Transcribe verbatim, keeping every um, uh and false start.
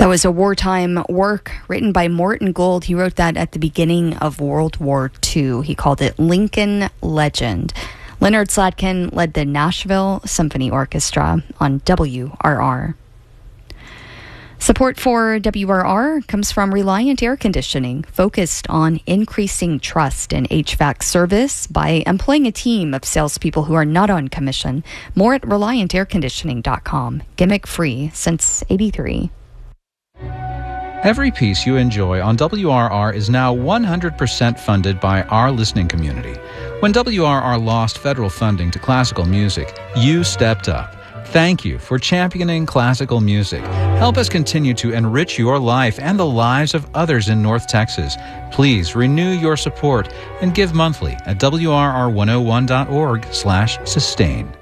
That was a wartime work written by Morton Gold. He wrote that at the beginning of World War Two. He called it Lincoln Legend. Leonard Slatkin led the Nashville Symphony Orchestra on W R R. Support for W R R comes from Reliant Air Conditioning, focused on increasing trust in H V A C service by employing a team of salespeople who are not on commission. More at reliant air conditioning dot com. Gimmick free since eighty-three. Every piece you enjoy on W R R is now one hundred percent funded by our listening community. When W R R lost federal funding to classical music, you stepped up. Thank you for championing classical music. Help us continue to enrich your life and the lives of others in North Texas. Please renew your support and give monthly at W R R one oh one dot org slash sustain.